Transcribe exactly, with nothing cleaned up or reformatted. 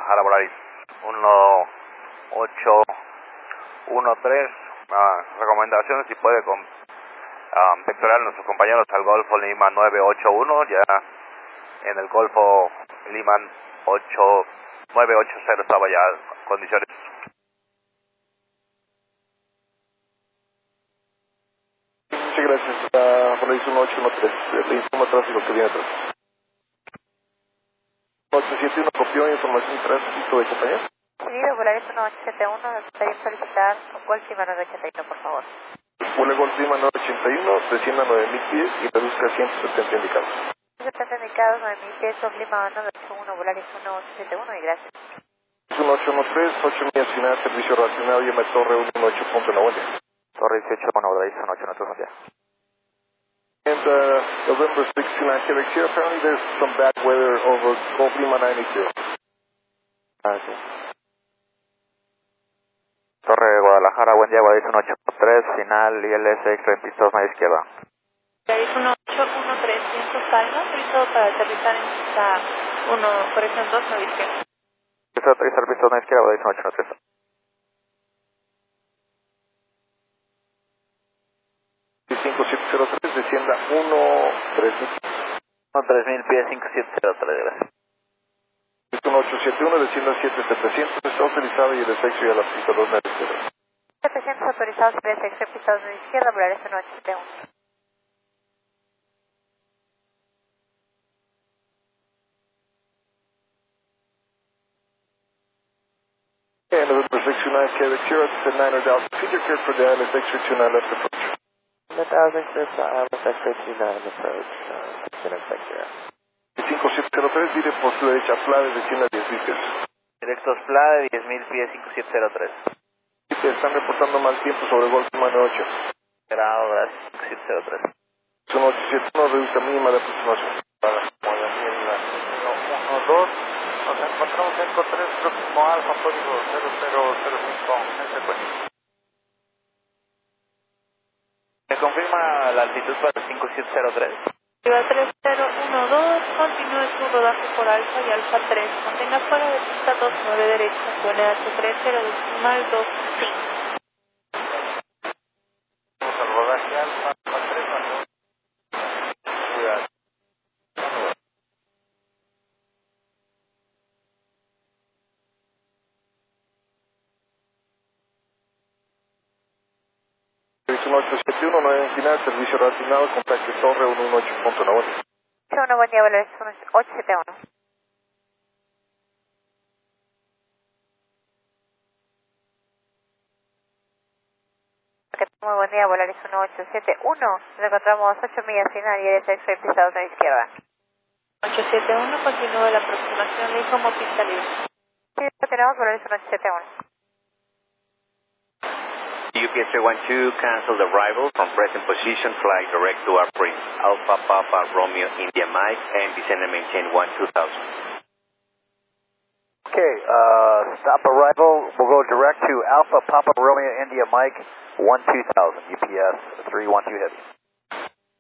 Guadalajara, Volaris uno ocho uno tres. Ah, recomendaciones si puede con um, vectorar a nuestros compañeros al Golfo Lima nueve ocho uno, ya en el Golfo Lima ocho nueve ocho cero estaba ya condiciones. Muchas gracias. Uh, Volaris uno ocho uno tres, le informo tráfico que viene atrás. ocho siete uno copió información de tránsito de compañía. Seguido, Volaris uno ocho siete uno, me gustaría solicitar un Golf Lima nueve ochenta y uno, por favor. Vuelo Golf Lima nueve ochenta y uno, descienda nueve mil pies y reduzca ciento setenta indicados. ciento setenta indicados, nueve mil pies, Golf Lima nueve ocho uno, Volaris uno ocho siete uno y gracias. uno ocho uno tres, ocho millas final, servicio relacionado, llama Torre uno ocho punto noventa. Torre dieciocho, bueno, Volaris uno ocho uno tres, ya. And uh, November sixty-nine, Quebec here, apparently there's some bad weather over Golf Lima ninety-two. Ah, sí. Torre Guadalajara, buen día, Volaris uno ocho tres, final I L S extra en pista dos, media izquierda. Volaris uno ocho uno tres, viento calma, autorizado para aterrizar en pista uno, corrección dos, media izquierda. Pista aterrizar pista dos, media izquierda, Volaris uno ocho uno tres. cinco siete cero tres, descienda uno tres mil. uno tres mil pies, cinco siete cero tres, gracias. uno ocho siete uno, descienda siete setecientos, está autorizado y el efecto y a la pista dos, media izquierda. setecientos autorizados, tres extra pista dos, media izquierda, Volaris uno ocho siete uno. And November sixty-nine, Quebec here, at niner Dallas, feature cleared for the I L S extra two nine left approach. The thousand first I L S extra two nine approach, uh, it's an infector. cinco siete cero tres, diré por su derecha, Flave, descienda diez mil pies. Directos Flave, diez mil pies, cinco siete cero tres. Te están reportando mal tiempo sobre Golf Lima nueve ocho. Grado, gracias, cinco siete cero tres. uno ocho siete uno, reduzca mínima de aproximación. Para uno dos, nos encontramos en tres, próximo Alfa, código cero cero cero cinco, en secuencia. ¿Me confirma la altitud para cinco siete cero tres? Arriba tres cero uno dos, continúe su rodaje por Alfa y Alfa tres, mantenga fuera de pista dos nueve derecha, N H tres cero decimal dos cinco. Vamos al rodaje Alfa, Alfa tres, Alfa. Cuidado. uno ocho siete uno, nueve en final, servicio relacionado, contacto Torre uno ocho punto noventa. uno, buen día, Volaris uno ocho siete uno. Muy buen día, Volaris uno ocho siete uno. Nos encontramos ocho millas final y eres extra en pista dos a la izquierda. ocho siete uno, continúe la aproximación de como pista libre. Sí, tenemos Volaris uno ocho siete uno. U P S three one two, cancel the arrival from present position, fly direct to our Prince, Alpha Papa Romeo India Mike, and descend and maintain one two thousand. Okay, uh, stop arrival, we'll go direct to Alpha Papa Romeo India Mike, one two thousand, U P S three one two heavy.